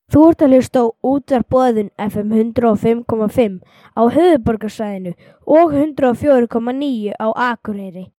Þú ert að hlusta á útvarp Boðun FM 105,5 á höfuðborgarsvæðinu og 104,9 á Akureyri.